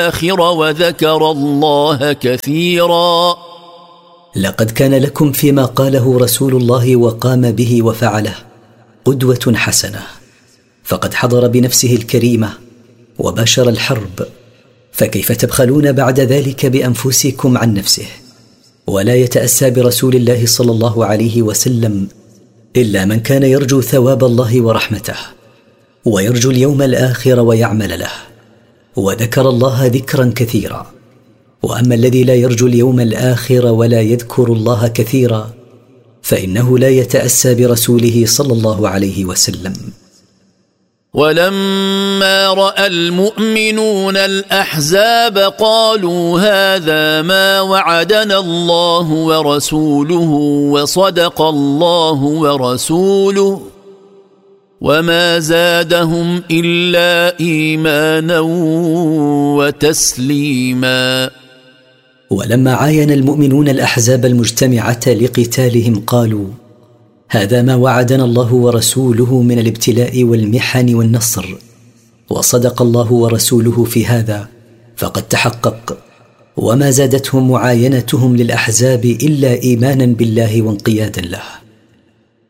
الآخر وذكر الله كثيرا. لقد كان لكم فيما قاله رسول الله وقام به وفعله قدوة حسنة، فقد حضر بنفسه الكريمة وباشر الحرب، فكيف تبخلون بعد ذلك بأنفسكم عن نفسه؟ ولا يتأسى برسول الله صلى الله عليه وسلم إلا من كان يرجو ثواب الله ورحمته، ويرجو اليوم الآخر ويعمل له، وذكر الله ذكرا كثيرا. وأما الذي لا يرجو اليوم الآخر ولا يذكر الله كثيرا فإنه لا يتأسى برسوله صلى الله عليه وسلم. ولما رأى المؤمنون الأحزاب قالوا هذا ما وعدنا الله ورسوله وصدق الله ورسوله وما زادهم إلا إيمانا وتسليما. ولما عاين المؤمنون الأحزاب المجتمعة لقتالهم قالوا هذا ما وعدنا الله ورسوله من الابتلاء والمحن والنصر، وصدق الله ورسوله في هذا فقد تحقق، وما زادتهم معاينتهم للأحزاب إلا إيمانا بالله وانقيادا له.